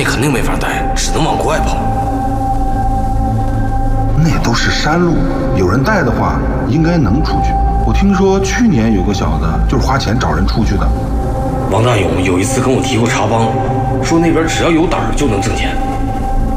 内肯定没法待，只能往国外跑。 那都是山路，有人带的话，应该能出去。我听说去年有个小子就是花钱找人出去的。 王大勇有一次跟我提过查帮，说那边只要有胆儿就能挣钱。